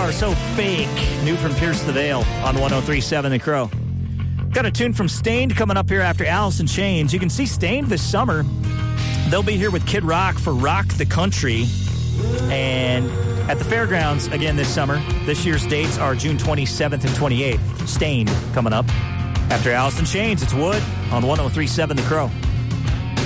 are so fake. New from Pierce the Veil on 103.7 The Crow. Got a tune from Stained coming up here after Alice in Chains. You can see Stained this summer. They'll be here with Kid Rock for Rock the Country. And at the fairgrounds again this summer. This year's dates are June 27th and 28th. Stained coming up. After Alice in Chains, it's Wood on 103.7 The Crow.